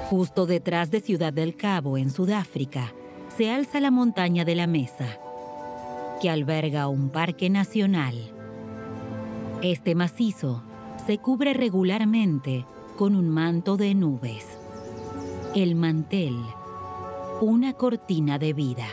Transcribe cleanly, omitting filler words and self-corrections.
Justo detrás de Ciudad del Cabo, en Sudáfrica, se alza la montaña de la Mesa, que alberga un parque nacional. Este macizo se cubre regularmente con un manto de nubes. El mantel, una cortina de vida.